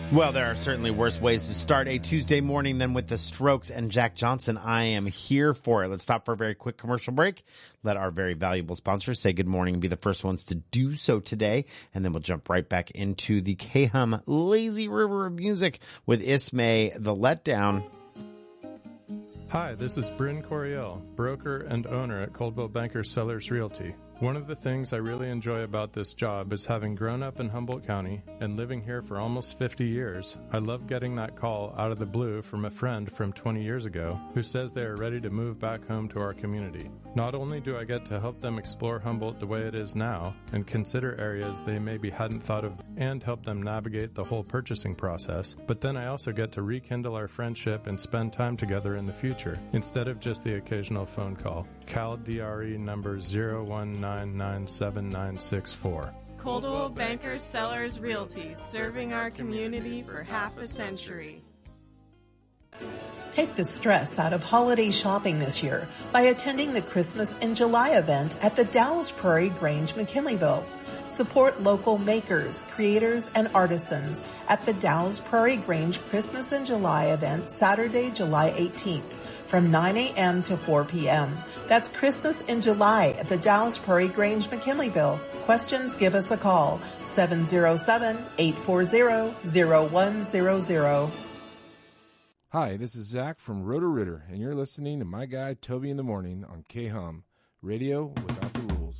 Well, there are certainly worse ways to start a Tuesday morning than with the Strokes and Jack Johnson. I am here for it. Let's stop for a very quick commercial break. Let our very valuable sponsors say good morning and be the first ones to do so today. And then we'll jump right back into the K-Hum Lazy River of Music with Ismay the Letdown. Hi, this is Bryn Coriel, broker and owner at Coldwell Banker Sellers Realty. One of the things I really enjoy about this job is having grown up in Humboldt County and living here for almost 50 years. I love getting that call out of the blue from a friend from 20 years ago who says they are ready to move back home to our community. Not only do I get to help them explore Humboldt the way it is now and consider areas they maybe hadn't thought of and help them navigate the whole purchasing process, but then I also get to rekindle our friendship and spend time together in the future instead of just the occasional phone call. Cal DRE number 0199794. Coldwell Banker Sellers Realty, serving our community for half a century. Take the stress out of holiday shopping this year by attending the Christmas in July event at the Dallas Prairie Grange, McKinleyville. Support local makers, creators, and artisans at the Dallas Prairie Grange Christmas in July event Saturday, July 18th from 9 a.m. to 4 p.m. That's Christmas in July at the Dallas Prairie Grange, McKinleyville. Questions, give us a call, 707-840-0100. Hi, this is Zach from Roto-Rooter, and you're listening to my guy Toby in the Morning on K-Hum, radio without the rules.